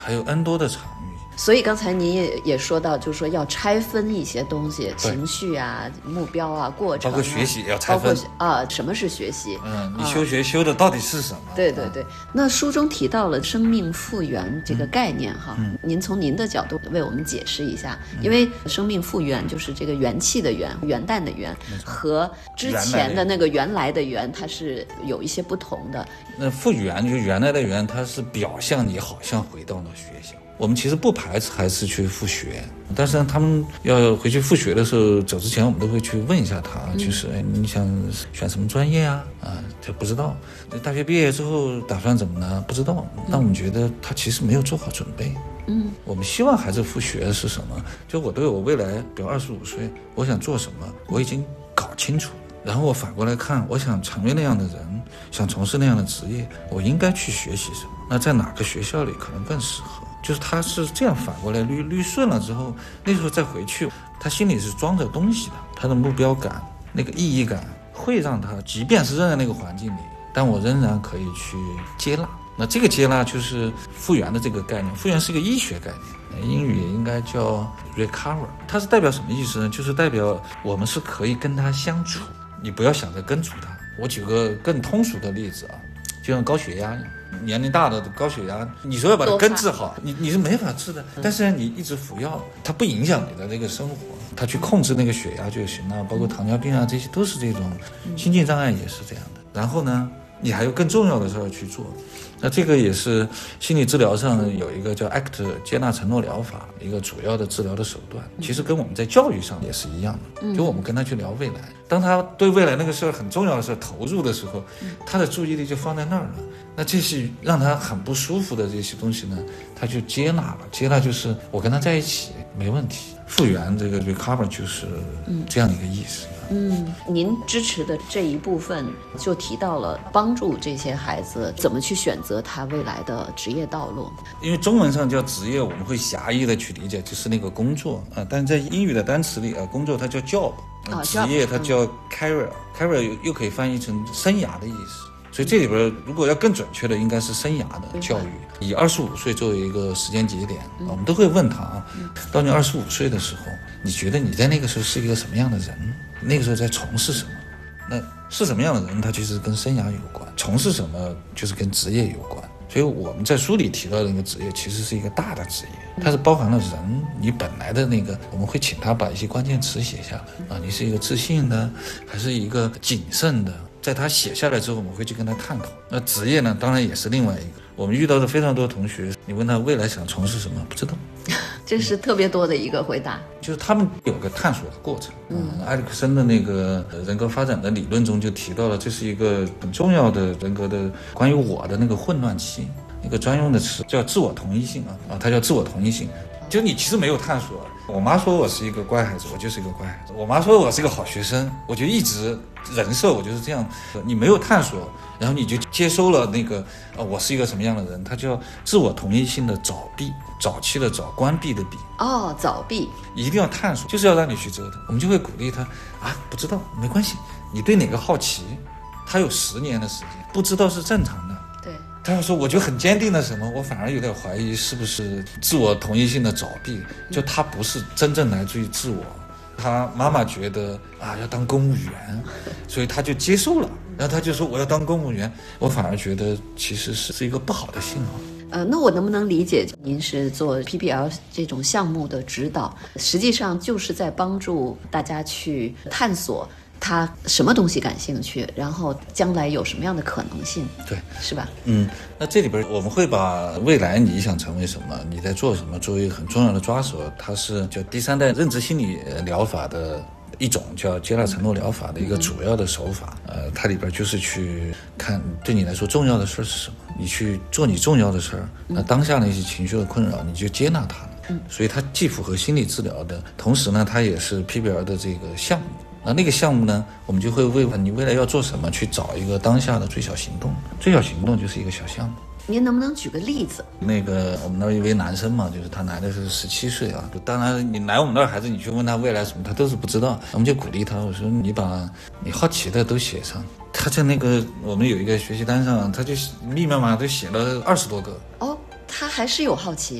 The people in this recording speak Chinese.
还有 N 多的场域。 所以刚才你也说到，就是说要拆分一些东西，情绪啊、目标啊、过程啊， 包括学习也要拆分啊。什么是学习？ 你修学修的到底是什么？ 对对对。那书中提到了生命复原这个概念哈，您从您的角度为我们解释一下，因为生命复原就是这个元气的元、元旦的元，和之前的那个原来的元，它是有一些不同的。 那复原就原来的元，它是表象你好像回到了学校。我们其实不排斥孩子去复学，但是他们要回去复学的时候，走之前我们都会去问一下他，就是你想选什么专业啊？他不知道。大学毕业之后打算怎么呢？不知道。但我们觉得他其实没有做好准备。我们希望孩子复学是什么？就我对我未来，比如25岁，我想做什么，我已经搞清楚了。然后我反过来看，我想成为那样的人，想从事那样的职业，我应该去学习什么？那在哪个学校里可能更适合？就是他是这样反过来捋顺了之后，那时候再回去，他心里是装着东西的，他的目标感、那个意义感会让他，即便是扔在那个环境里，但我仍然可以去接纳。那这个接纳就是复原的这个概念，复原是一个医学概念，英语也应该叫 recover。它是代表什么意思呢？就是代表我们是可以跟他相处，你不要想着根除他。我举个更通俗的例子啊，就像高血压一样。年龄大的高血压，你说要把它根治好，你是没法治的。但是你一直服药，它不影响你的这个生活，它去控制那个血压就行了。包括糖尿病啊，这些都是这种，心境障碍也是这样的。然后呢，你还有更重要的事儿去做。那这个也是心理治疗上有一个叫 ACT 接纳承诺疗法，一个主要的治疗的手段。其实跟我们在教育上也是一样的，就我们跟他去聊未来，当他对未来那个事儿很重要的事儿投入的时候，他的注意力就放在那儿了。那这是让他很不舒服的这些东西呢，他就接纳了。接纳就是我跟他在一起没问题。复原这个 recover 就是这样的一个意思。 您支持的这一部分就提到了帮助这些孩子怎么去选择他未来的职业道路。 因为中文上叫职业，我们会狭义的去理解，就是那个工作啊。但是在英语的单词里啊，工作它叫 job，职业它叫 career，career 又可以翻译成生涯的意思。所以这里边如果要更准确的，应该是生涯的教育。以25岁作为一个时间节点，我们都会问他啊，到你25岁的时候，你觉得你在那个时候是一个什么样的人？那个时候在从事什么？那是什么样的人，它其实跟生涯有关；从事什么就是跟职业有关。所以我们在书里提到的那个职业，其实是一个大的职业，它是包含了人你本来的那个，我们会请他把一些关键词写下来啊，你是一个自信的，还是一个谨慎的？在他写下来之后，我们会去跟他探讨。那职业呢，当然也是另外一个。我们遇到的非常多同学，你问他未来想从事什么，不知道。 这是特别多的一个回答， 就是他们有个探索的过程。埃里克森的那个人格发展的理论中就提到了，这是一个很重要的人格的关于我的那个混乱期，一个专用的词叫自我同一性啊，它叫自我同一性。就你其实没有探索。我妈说我是一个乖孩子，我就是一个乖孩子。我妈说我是一个好学生，我就一直人设我就是这样。你没有探索，然后你就接收了那个我是一个什么样的人，它叫自我同一性的早闭，早期的早，关闭的闭。 早闭， 一定要探索，就是要让你去折腾。我们就会鼓励他不知道没关系，你对哪个好奇，他有10年的时间，不知道是正常的。 对。 他要说我就很坚定的什么，我反而有点怀疑是不是自我同一性的早闭，就他不是真正来自于自我。他妈妈觉得要当公务员，所以他就接受了，然后他就说我要当公务员，我反而觉得其实是一个不好的信号。 那我能不能理解您是做 PBL 这种项目的指导，实际上就是在帮助大家去探索他什么东西感兴趣，然后将来有什么样的可能性， 对， 是吧？ 那这里边我们会把未来你想成为什么，你在做什么作为很重要的抓手。它是叫第3代认知心理疗法的一种叫接纳承诺疗法的一个主要的手法。它里边就是去看对你来说重要的事是什么，你去做你重要的事儿，那当下那些情绪的困扰你就接纳它。所以它既符合心理治疗的同时呢，它也是 PBL 的这个项目。那个项目呢，我们就会为你未来要做什么去找一个当下的最小行动。最小行动就是一个小项目。 您能不能举个例子？ 那个我们那儿一位男生嘛，就是他来的是17岁啊。当然你来我们那儿孩子，你去问他未来什么，他都是不知道。我们就鼓励他，我说你把你好奇的都写上。他在那个我们有一个学习单上，他就密密麻麻都写了20多个。 他还是有好奇。